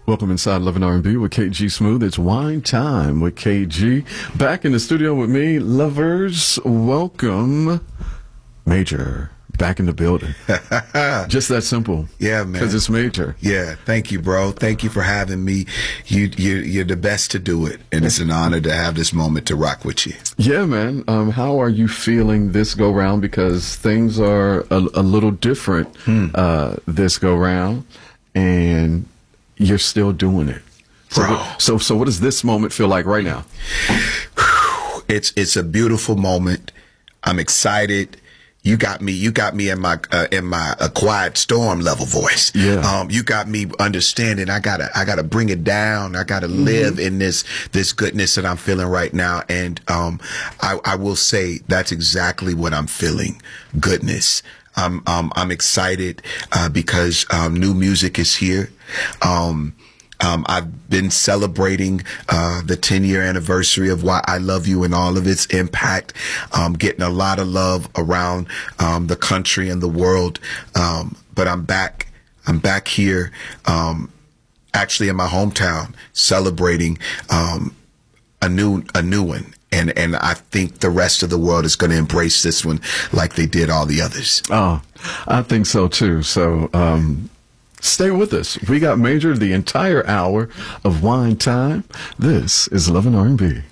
Welcome inside Love and R&B with KG Smooth. It's wine time with KG. Back in the studio with me, lovers. Welcome, Major. Back in the building. Just that simple. Yeah, man. Because it's Major. Yeah, thank you, bro. Thank you for having me. You're the best to do it, and it's an honor to have this moment to rock with you. Yeah, man. How are you feeling this go round? Because things are a little different this go round, and you're still doing it. Bro. So what does this moment feel like right now? It's a beautiful moment. I'm excited. You got me in my quiet storm level voice. Yeah. You got me understanding. I gotta bring it down. I gotta live in this goodness that I'm feeling right now. And, I will say that's exactly what I'm feeling. Goodness. I'm excited, because, new music is here. I've been celebrating the 10-year anniversary of Why I Love You and all of its impact, getting a lot of love around the country and the world. But I'm back here, actually in my hometown, celebrating a new one. And I think the rest of the world is going to embrace this one like they did all the others. Oh, I think so too. So, stay with us. We got Major the entire hour of wine time. This is Love and R&B.